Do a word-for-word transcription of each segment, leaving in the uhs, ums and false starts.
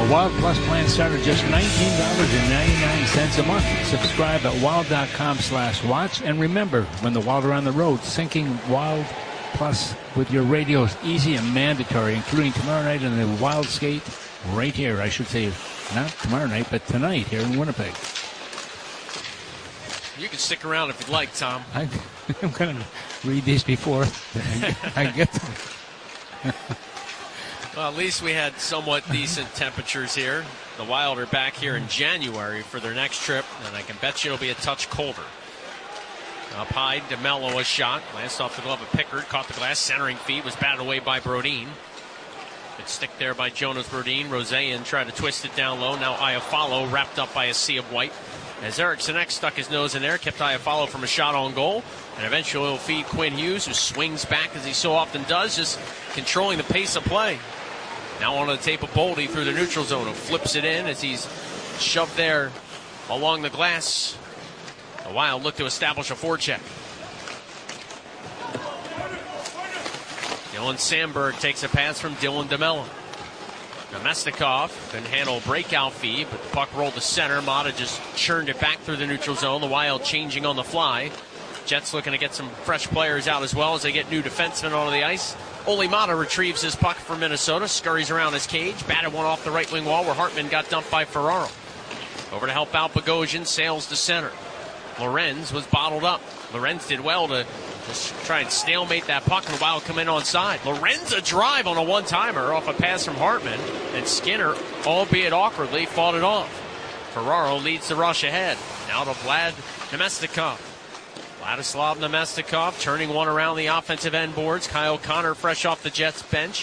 Wild Plus plan start at just nineteen ninety-nine a month. Subscribe at wild.com slash watch. And remember, when the Wild are on the road, syncing Wild Plus with your radio is easy and mandatory, including tomorrow night in the Wild Skate right here. I should say not tomorrow night, but tonight here in Winnipeg. You can stick around if you'd like, Tom. I, I'm going to read these before I get them. Well, at least we had somewhat decent temperatures here. The Wild are back here in January for their next trip, and I can bet you it'll be a touch colder. Up high, DeMello a shot. Glanced off the glove of Pickard. Caught the glass. Centering feet. Was batted away by Brodin. Good stick there by Jonas Brodin. Roseyan tried to twist it down low. Now Iafallo wrapped up by a sea of white. As Eric Sinek stuck his nose in there, kept Iafallo from a shot on goal. And eventually he'll feed Quinn Hughes, who swings back as he so often does, just controlling the pace of play. Now on the tape of Boldy through the neutral zone, who flips it in as he's shoved there along the glass. The Wild look to establish a forecheck. Dylan Sandberg takes a pass from Dylan DeMello. Namestnikov can handle a breakout feed, but the puck rolled to center. Mata just churned it back through the neutral zone. The Wild changing on the fly. Jets looking to get some fresh players out as well as they get new defensemen onto the ice. Ole Mata retrieves his puck from Minnesota, scurries around his cage, batted one off the right wing wall where Hartman got dumped by Ferraro. Over to help out Bogosian, sails to center. Lorenz was bottled up. Lorenz did well to just try and stalemate that puck, and the Wild come in on side. Lorenz a drive on a one-timer off a pass from Hartman, and Skinner, albeit awkwardly, fought it off. Ferraro leads the rush ahead. Now to Vlad Namestnikov. Vladislav Namestnikov turning one around the offensive end boards. Kyle Connor fresh off the Jets bench.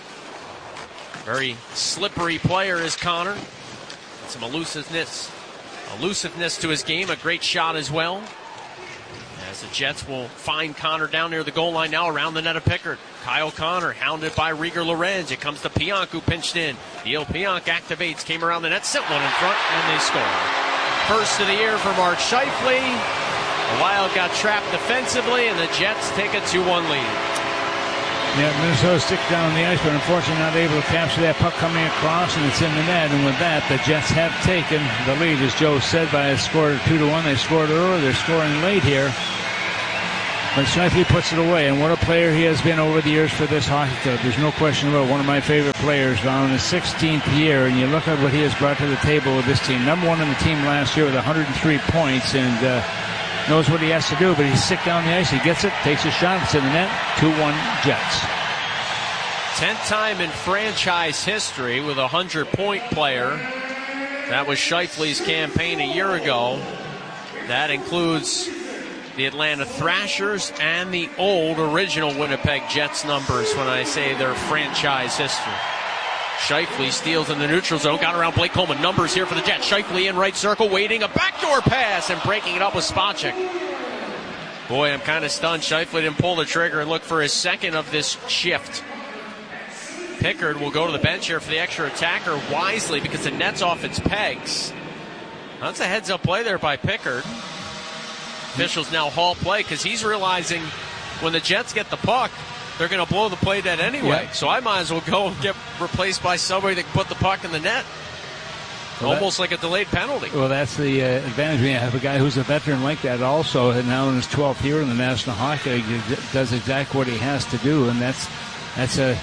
Very slippery player is Connor. Some elusiveness. Elusiveness to his game. A great shot as well. As the Jets will find Connor down near the goal line now around the net of Pickard. Kyle Connor hounded by Rieger Lorenz. It comes to Pionk, who pinched in. Neil Pionk activates, came around the net, sent one in front, and they score. First of the year for Mark Scheifele. The Wild got trapped defensively, and the Jets take a two one lead. Yeah, Minnesota stick down on the ice, but unfortunately not able to capture that puck coming across, and it's in the net. And with that, the Jets have taken the lead, as Joe said, by a score of two to one. They scored early. They're scoring late here. But Scheifele puts it away, and what a player he has been over the years for this hockey club. There's no question about one of my favorite players now in his sixteenth year, and you look at what he has brought to the table with this team. Number one on the team last year with one hundred three points, and uh, knows what he has to do, but he's sick down the ice. He gets it, takes a shot, it's in the net, two one Jets. Tenth time in franchise history with a hundred-point player. That was Scheifele's campaign a year ago. That includes the Atlanta Thrashers and the old original Winnipeg Jets numbers when I say their franchise history. Scheifele steals in the neutral zone, got around Blake Coleman. Numbers here for the Jets. Scheifele in right circle, waiting, a backdoor pass, and breaking it up with Spacek. Boy, I'm kind of stunned. Scheifele didn't pull the trigger and look for his second of this shift. Pickard will go to the bench here for the extra attacker wisely because the net's off its pegs. That's a heads-up play there by Pickard. Officials now halt play because he's realizing when the Jets get the puck, they're going to blow the play dead anyway. Yep. So I might as well go and get replaced by somebody that can put the puck in the net. Well, almost that, like a delayed penalty. Well, that's the uh, advantage when you have a guy who's a veteran like that also, and now in his twelfth year in the National Hockey League, he does exactly what he has to do, and that's that's a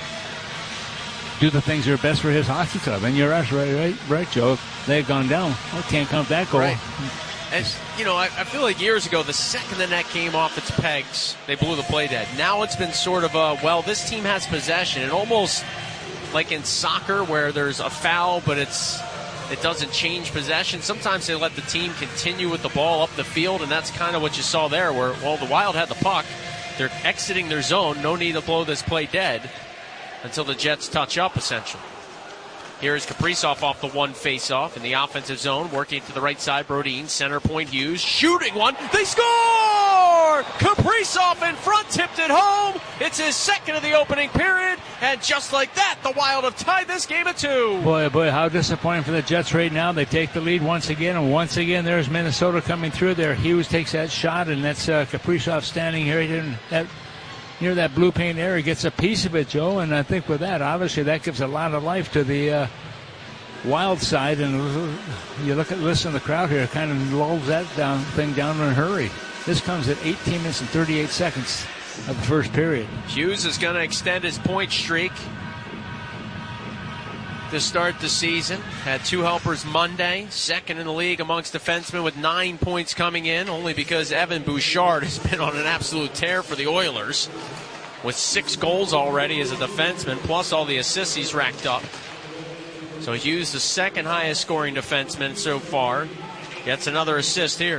do the things that are best for his hockey club. And you're right, right, right, Joe. If they had gone down, well, can't count that goal. Right. And, you know, I, I feel like years ago, the second the net came off its pegs, they blew the play dead. Now it's been sort of a, well, this team has possession. And almost like in soccer where there's a foul, but it's it doesn't change possession. Sometimes they let the team continue with the ball up the field, and that's kind of what you saw there where, well, the Wild had the puck. They're exiting their zone. No need to blow this play dead until the Jets touch up, essentially. Here's Kaprizov off the one face-off in the offensive zone, working to the right side. Brodin, center point Hughes, shooting one. They score! Kaprizov in front, tipped it home. It's his second of the opening period, and just like that, the Wild have tied this game at two. Boy, boy, how disappointing for the Jets right now. They take the lead once again, and once again, there's Minnesota coming through there. Hughes takes that shot, and that's uh, Kaprizov standing here in that near that blue paint area, gets a piece of it, Joe, and I think with that, obviously, that gives a lot of life to the uh, Wild side, and you look at listen to the crowd here, it kind of lulls that down thing down in a hurry. This comes at eighteen minutes and thirty-eight seconds of the first period. Hughes is going to extend his point streak to start the season. Had two helpers Monday, second in the league amongst defensemen with nine points coming in, only because Evan Bouchard has been on an absolute tear for the Oilers with six goals already as a defenseman, plus all the assists he's racked up. So Hughes, the second highest scoring defenseman so far, gets another assist here.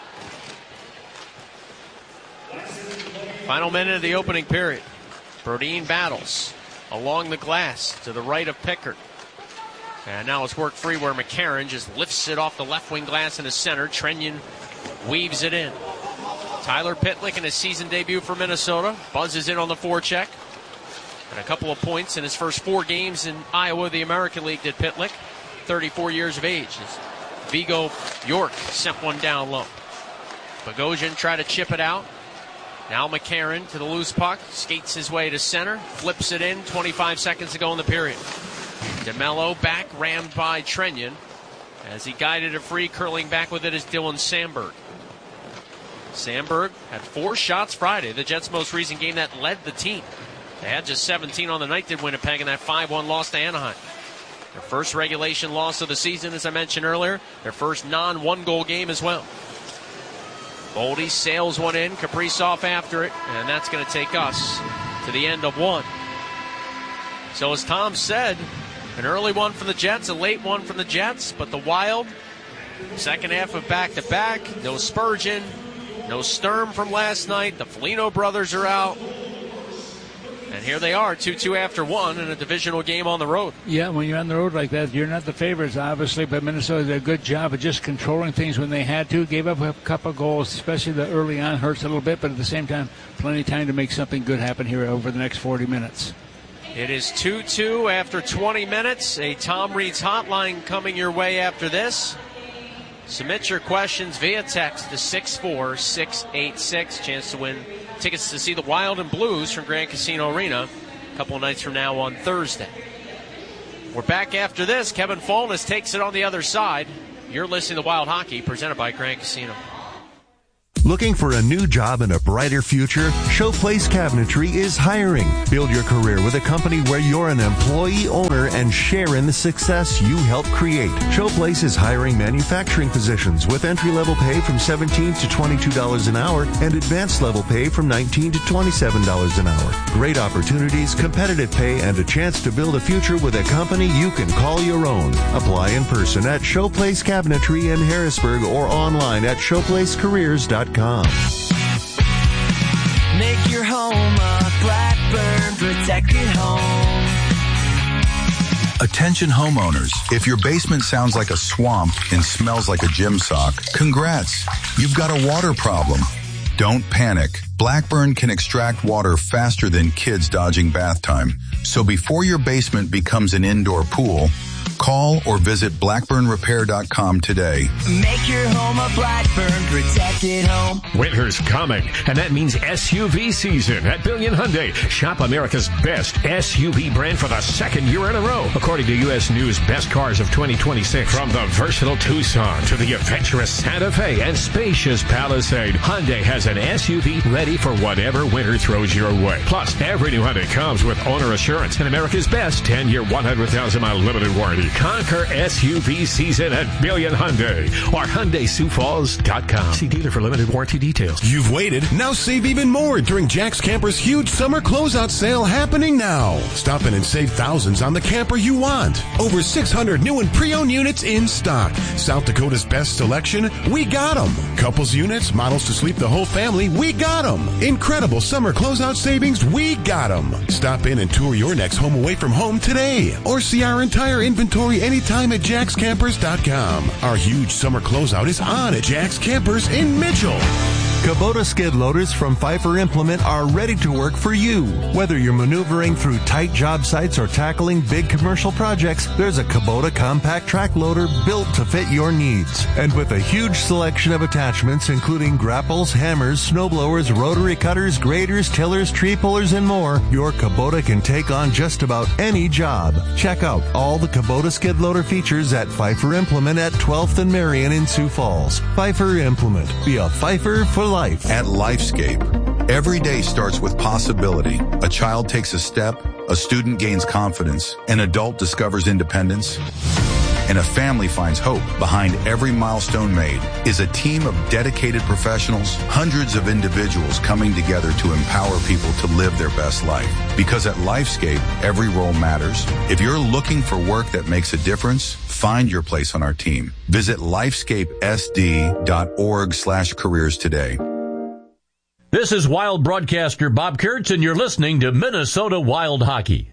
Final minute of the opening period. Brodin battles along the glass to the right of Pickard. And now it's worked free where McCarron just lifts it off the left wing glass in the center. Trenyon weaves it in. Tyler Pitlick in his season debut for Minnesota buzzes in on the forecheck. And a couple of points in his first four games in Iowa, the American League, did Pitlick. thirty-four years of age. As Vigo York sent one down low. Bogosian tried to chip it out. Now McCarron to the loose puck. Skates his way to center. Flips it in twenty-five seconds to go in the period. DeMello back, rammed by Trenyon. As he guided it free, curling back with it is Dylan Sandberg. Sandberg had four shots Friday, the Jets' most recent game that led the team. They had just seventeen on the night, did Winnipeg in that five one loss to Anaheim. Their first regulation loss of the season, as I mentioned earlier. Their first non-one-goal game as well. Boldy sails one in, Kaprizov after it, and that's going to take us to the end of one. So as Tom said, an early one from the Jets, a late one from the Jets, but the Wild, second half of back-to-back, no Spurgeon, no Sturm from last night, the Foligno brothers are out. And here they are, two two after one in a divisional game on the road. Yeah, when you're on the road like that, you're not the favorites, obviously, but Minnesota did a good job of just controlling things when they had to. Gave up a couple of goals, especially the early on hurts a little bit, but at the same time, plenty of time to make something good happen here over the next forty minutes. It is two two after twenty minutes. A Tom Reed's hotline coming your way after this. Submit your questions via text to six four six eight six. Chance to win tickets to see the Wild and Blues from Grand Casino Arena a couple of nights from now on Thursday. We're back after this. Kevin Fulness takes it on the other side. You're listening to Wild Hockey, presented by Grand Casino. Looking for a new job and a brighter future? Showplace Cabinetry is hiring. Build your career with a company where you're an employee owner and share in the success you help create. Showplace is hiring manufacturing positions with entry-level pay from seventeen dollars to twenty-two dollars an hour and advanced level pay from nineteen dollars to twenty-seven dollars an hour. Great opportunities, competitive pay, and a chance to build a future with a company you can call your own. Apply in person at Showplace Cabinetry in Harrisburg or online at showplace careers dot com. Make your home a Blackburn protected home. Attention homeowners, if your basement sounds like a swamp and smells like a gym sock, congrats, you've got a water problem. Don't panic. Blackburn can extract water faster than kids dodging bath time. So before your basement becomes an indoor pool, call or visit blackburn repair dot com today. Make your home a Blackburn protected home. Winter's coming, and that means S U V season at Billion Hyundai. Shop America's best S U V brand for the second year in a row, according to U S News Best Cars of twenty twenty-six. From the versatile Tucson to the adventurous Santa Fe and spacious Palisade, Hyundai has an S U V ready for whatever winter throws your way. Plus, every new Hyundai comes with owner assurance and America's best ten-year, one hundred thousand mile limited warranty. Conquer S U V season at Billion Hyundai or Hyundai Sioux Falls dot com. See dealer for limited warranty details. You've waited. Now save even more during Jack's Camper's huge summer closeout sale happening now. Stop in and save thousands on the camper you want. Over six hundred new and pre-owned units in stock. South Dakota's best selection, we got them. Couples units, models to sleep the whole family, we got them. Incredible summer closeout savings, we got them. Stop in and tour your next home away from home today. Or see our entire inventory anytime at jacks campers dot com. Our huge summer closeout is on at Jack's Campers in Mitchell. Kubota skid loaders from Pfeiffer Implement are ready to work for you. Whether you're maneuvering through tight job sites or tackling big commercial projects, there's a Kubota compact track loader built to fit your needs. And with a huge selection of attachments, including grapples, hammers, snowblowers, rotary cutters, graders, tillers, tree pullers, and more, your Kubota can take on just about any job. Check out all the Kubota skid loader features at Pfeiffer Implement at twelfth and Marion in Sioux Falls. Pfeiffer Implement. Be a Pfeiffer for life. At Lifescape, every day starts with possibility. A child takes a step, a student gains confidence, an adult discovers independence, and a family finds hope. Behind every milestone made is a team of dedicated professionals, hundreds of individuals coming together to empower people to live their best life. Because at Lifescape, every role matters. If you're looking for work that makes a difference, find your place on our team. Visit lifescapesd.org slash careers today. This is Wild broadcaster Bob Kurtz, and you're listening to Minnesota Wild Hockey.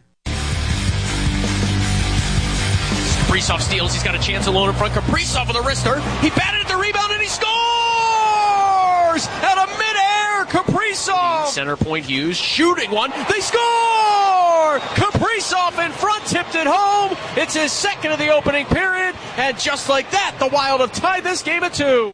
Kaprizov steals. He's got a chance alone in front. Kaprizov with a wrister. He batted at the rebound, and he scores! Out of midair, Kaprizov! Center point Hughes shooting one. They score! Kaprizov in front, tipped it home. It's his second of the opening period. And just like that, the Wild have tied this game at two.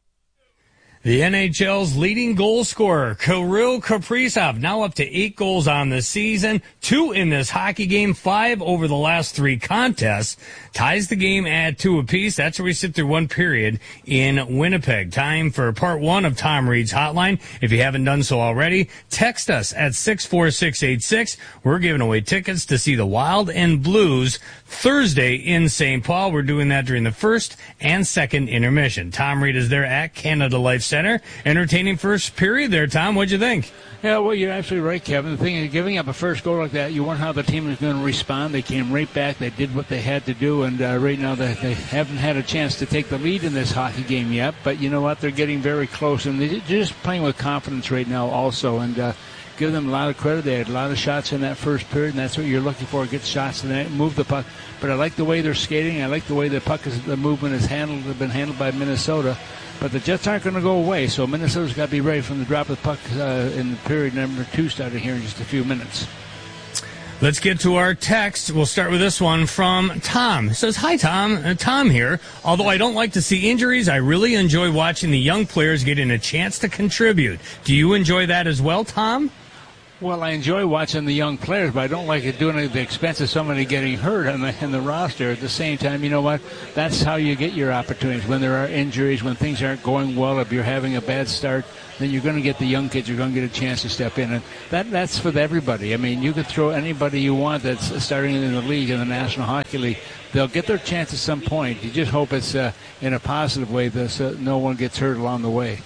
The N H L's leading goal scorer, Kirill Kaprizov, now up to eight goals on the season, two in this hockey game, five over the last three contests, ties the game at two apiece. That's where we sit through one period in Winnipeg. Time for part one of Tom Reed's Hotline. If you haven't done so already, text us at six four six eight six. We're giving away tickets to see the Wild and Blues Thursday in Saint Paul. We're doing that during the first and second intermission. Tom Reed is there at Canada Life Center. Entertaining first period there, Tom. What'd you think? Yeah, well, you're absolutely right, Kevin. The thing is, giving up a first goal like that, you wonder how the team is going to respond. They came right back. They did what they had to do, and uh, right now they, they haven't had a chance to take the lead in this hockey game yet. But you know what? They're getting very close, and they're just playing with confidence right now also. And uh, give them a lot of credit. They had a lot of shots in that first period, and that's what you're looking for, get shots in that, move the puck. But I like the way they're skating. I like the way the puck is, the movement is handled, has been handled by Minnesota. But the Jets aren't going to go away, so Minnesota's got to be ready from the drop of the puck uh, in the period number two starting here in just a few minutes. Let's get to our text. We'll start with this one from Tom. It says, hi, Tom. Uh, Tom here. Although I don't like to see injuries, I really enjoy watching the young players getting a chance to contribute. Do you enjoy that as well, Tom? Well, I enjoy watching the young players, but I don't like it doing it at the expense of somebody getting hurt on the, in the roster. At the same time, you know what? That's how you get your opportunities. When there are injuries, when things aren't going well, if you're having a bad start, then you're going to get the young kids. You're going to get a chance to step in. And that that's for everybody. I mean, you could throw anybody you want that's starting in the league, in the National Hockey League. They'll get their chance at some point. You just hope it's uh, in a positive way that uh, no one gets hurt along the way.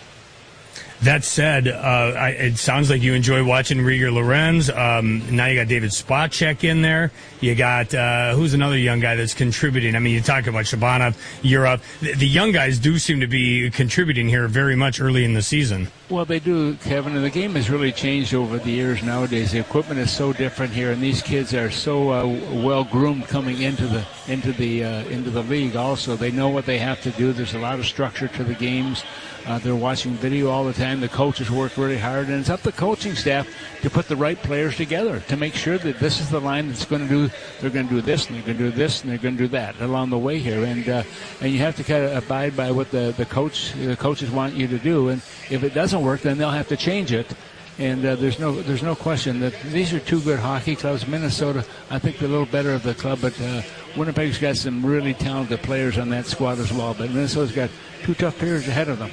That said, uh, I, it sounds like you enjoy watching Rieger Lorenz. Um, now you got David Spacek in there. You got, uh, who's another young guy that's contributing? I mean, you talk about Shabanov, Europe. The, the young guys do seem to be contributing here very much early in the season. Well, they do, Kevin, and the game has really changed over the years nowadays. The equipment is so different here, and these kids are so uh, well groomed coming into the into the uh, into the league. Also, they know what they have to do. There's a lot of structure to the games. Uh, they're watching video all the time. The coaches work really hard, and it's up to the coaching staff to put the right players together to make sure that this is the line that's going to do. They're going to do this, and they're going to do this, and they're going to do that along the way here. And uh, and you have to kind of abide by what the the coach the coaches want you to do. And if it doesn't work, then they'll have to change it. And uh, there's no there's no question that these are two good hockey clubs. Minnesota, I think, they're a little better of the club, but uh, Winnipeg's got some really talented players on that squad as well. But Minnesota's got two tough periods ahead of them.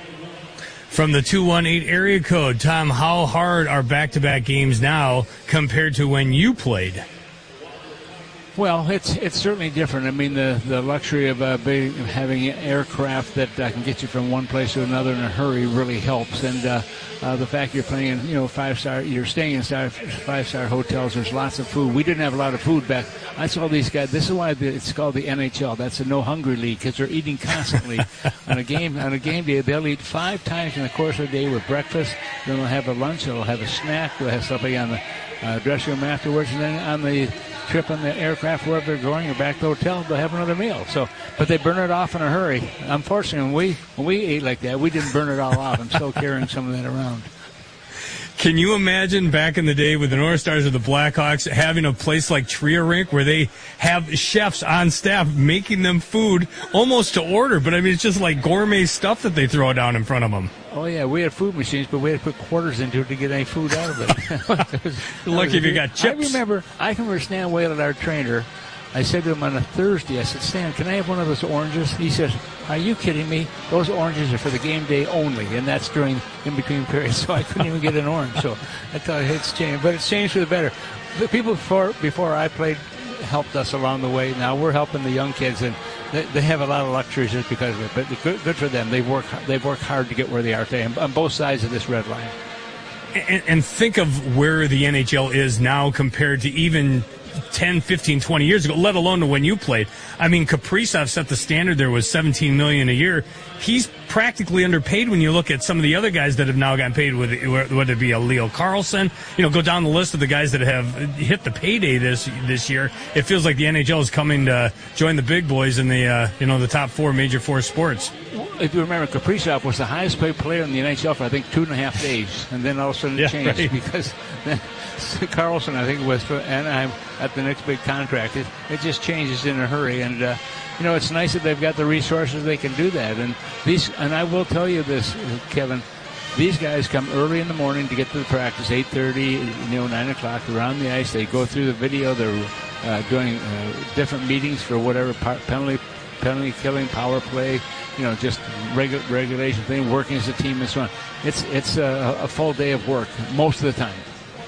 From the two one eight area code, Tom, how hard are back-to-back games now compared to when you played? Well, it's it's certainly different. I mean, the, the luxury of uh, being, having aircraft that uh, can get you from one place to another in a hurry really helps. And uh, uh, the fact you're playing in, you know, five star, you're staying in star, five star hotels. There's lots of food. We didn't have a lot of food back. I saw these guys. This is why it's called the N H L. That's a no hungry league because they're eating constantly. on a game on a game day, they'll eat five times in the course of the day with breakfast. Then they'll have a lunch. They'll have a snack. They'll have something on the uh, dressing room afterwards, and then on the trip on the aircraft, wherever they're going, or back to the hotel, they'll have another meal. So, but they burn it off in a hurry. Unfortunately, when we when we ate like that, we didn't burn it all off. I'm still carrying some of that around. Can you imagine back in the day with the North Stars or the Blackhawks having a place like Trio Rink where they have chefs on staff making them food almost to order? But, I mean, it's just like gourmet stuff that they throw down in front of them. Oh, yeah, we had food machines, but we had to put quarters into it to get any food out of it. was, Lucky if you got chips. I remember, I can remember Stan Whalen, our trainer. I said to him on a Thursday, I said, Stan, can I have one of those oranges? He says, are you kidding me? Those oranges are for the game day only, and that's during in-between periods, so I couldn't even get an orange. So I thought it's changed, but it's changed for the better. The people before before I played helped us along the way. Now we're helping the young kids, and they, they have a lot of luxuries just because of it, but good, good for them. They've worked, they've worked hard to get where they are today on both sides of this red line. And, and think of where the N H L is now compared to even ten, fifteen, twenty years ago, let alone to when you played. I mean, Kaprizov set the standard there was seventeen million dollars a year. He's practically underpaid when you look at some of the other guys that have now gotten paid, with whether it be a Leo Carlson, you know, go down the list of the guys that have hit the payday this this year. It feels like the N H L is coming to join the big boys in the, uh, you know, the top four major four sports. If you remember, Kaprizov was the highest paid player in the N H L for, I think, two and a half days, and then all of a sudden it yeah, changed right. because then Carlson, I think, was for Anaheim at the next big contract. It, it just changes in a hurry, and uh, you know, it's nice that they've got the resources they can do that. And these, and I will tell you this, Kevin, these guys come early in the morning to get to the practice, eight thirty, you know, nine o'clock. They're on the ice. They go through the video. They're uh, doing uh, different meetings for whatever par- penalty, penalty killing, power play, you know, just regu- regulation thing, working as a team and so on. It's it's a, a full day of work most of the time.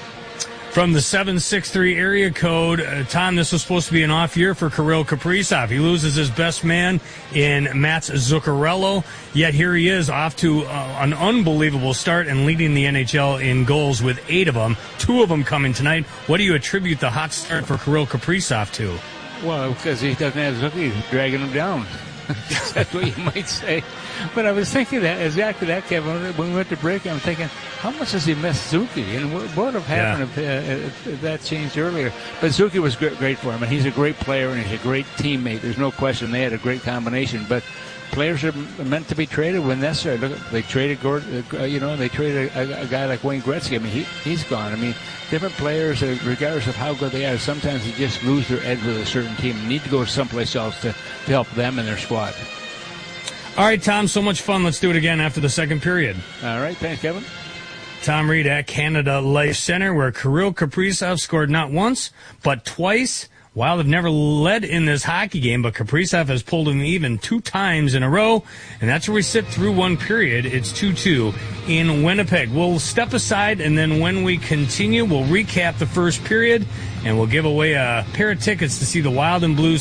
From the seven six three area code, uh, Tom, this was supposed to be an off year for Kirill Kaprizov. He loses his best man in Mats Zuccarello, yet here he is off to uh, an unbelievable start and leading the N H L in goals with eight of them, two of them coming tonight. What do you attribute the hot start for Kirill Kaprizov to? Well, because he doesn't have Zucchi dragging him down. That's what you might say. But I was thinking that exactly that, Kevin. When we went to break, I'm thinking, how much does he miss Zucchi? And what would have happened yeah. if, uh, if that changed earlier? But Zucchi was great, great for him, and he's a great player and he's a great teammate. There's no question they had a great combination. But players are meant to be traded when necessary. Look, they traded Gordon, uh, you know, they traded a, a guy like Wayne Gretzky. I mean, he he's gone. I mean, different players, uh, regardless of how good they are, sometimes they just lose their edge with a certain team and need to go someplace else to, to help them and their squad. All right, Tom, so much fun. Let's do it again after the second period. All right, thanks, Kevin. Tom Reed at Canada Life Center, where Kirill Kaprizov scored not once, but twice. Wild have never led in this hockey game, but Kaprizov has pulled him even two times in a row, and that's where we sit through one period. It's two two in Winnipeg. We'll step aside, and then when we continue, we'll recap the first period, and we'll give away a pair of tickets to see the Wild and Blues